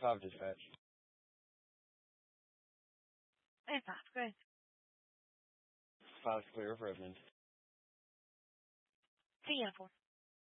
5 dispatch. 5, good. 5 clear of Redmond. Seattle.